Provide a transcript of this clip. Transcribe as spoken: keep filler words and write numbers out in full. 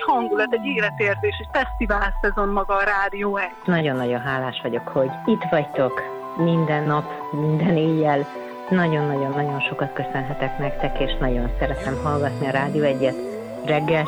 hangulat, egy életérzés, egy fesztivál szezon maga a Rádió egy. Nagyon-nagyon hálás vagyok, hogy itt vagytok minden nap, minden éjjel. Nagyon-nagyon-nagyon sokat köszönhetek nektek, és nagyon szeretem hallgatni a Rádió egyet reggel